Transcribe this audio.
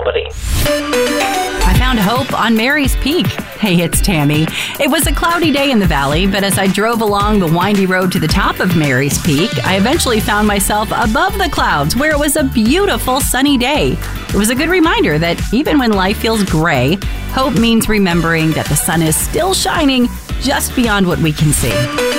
nobody. I found hope on Mary's Peak. Hey, it's Tammy. It was a cloudy day in the valley, but as I drove along the windy road to the top of Mary's Peak, I eventually found myself above the clouds where it was a beautiful sunny day. It was a good reminder that even when life feels gray, hope means remembering that the sun is still shining just beyond what we can see.